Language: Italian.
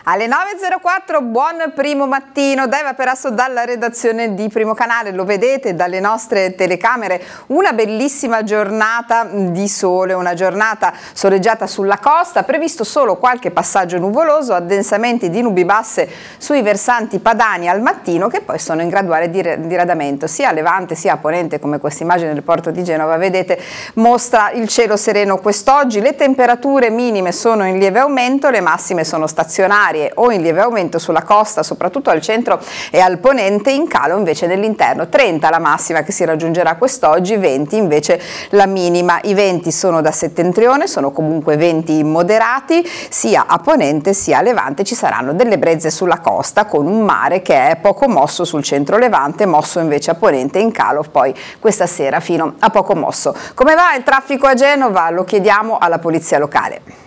Alle 9.04, buon primo mattino da Eva Perasso dalla redazione di Primo Canale. Lo vedete dalle nostre telecamere, una bellissima giornata di sole, una giornata soleggiata sulla costa, previsto solo qualche passaggio nuvoloso, addensamenti di nubi basse sui versanti padani al mattino che poi sono in graduale diradamento sia a levante sia a ponente, come questa immagine del porto di Genova, vedete, mostra il cielo sereno quest'oggi. Le temperature minime sono in lieve aumento, le massime sono stazionarie o in lieve aumento sulla costa, soprattutto al centro e al ponente, in calo invece nell'interno. 30 la massima che si raggiungerà quest'oggi, 20 invece la minima. I venti sono da settentrione, sono comunque venti moderati, sia a ponente sia a levante. Ci saranno delle brezze sulla costa con un mare che è poco mosso sul centro levante, mosso invece a ponente, in calo poi questa sera fino a poco mosso. Come va il traffico a Genova? Lo chiediamo alla polizia locale.